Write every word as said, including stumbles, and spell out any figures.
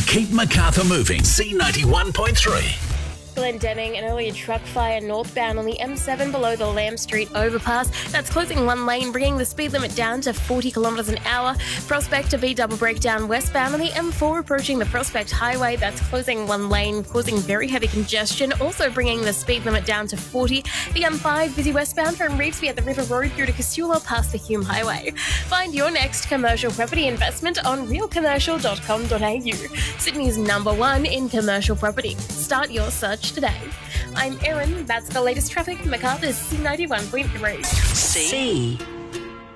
keep Macarthur moving. C ninety-one point three. Glendenning, an earlier truck fire northbound on the M seven below the Lamb Street overpass. That's closing one lane, bringing the speed limit down to forty kilometres an hour. Prospect to be double breakdown westbound on the M four approaching the Prospect Highway. That's closing one lane, causing very heavy congestion, also bringing the speed limit down to forty. The M five busy westbound from Revesby at the River Road through to Casula past the Hume Highway. Find your next commercial property investment on real commercial dot com dot a u. Sydney's number one in commercial property. Start your search today. I'm Erin. That's the latest traffic. Macarthur's C ninety-one point three. C